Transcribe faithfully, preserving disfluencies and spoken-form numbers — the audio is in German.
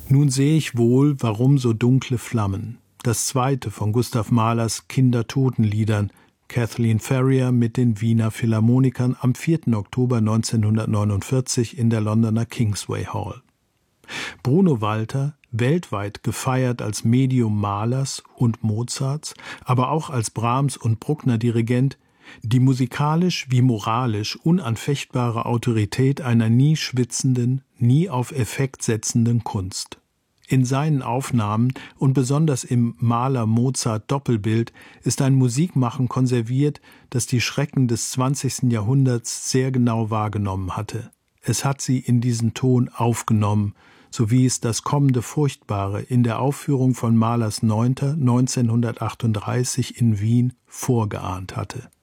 Nun sehe ich wohl, warum so dunkle Flammen. Das zweite von Gustav Mahlers Kindertotenliedern, Kathleen Ferrier mit den Wiener Philharmonikern am vierten Oktober neunzehnhundertneunundvierzig in der Londoner Kingsway Hall. Bruno Walter, weltweit gefeiert als Medium Mahlers und Mozarts, aber auch als Brahms- und Bruckner-Dirigent, die musikalisch wie moralisch unanfechtbare Autorität einer nie schwitzenden, nie auf Effekt setzenden Kunst. In seinen Aufnahmen und besonders im Mahler-Mozart-Doppelbild ist ein Musikmachen konserviert, das die Schrecken des zwanzigsten Jahrhunderts sehr genau wahrgenommen hatte. Es hat sie in diesen Ton aufgenommen, so wie es das kommende Furchtbare in der Aufführung von Mahlers Neunter neunzehnhundertachtunddreißig in Wien vorgeahnt hatte.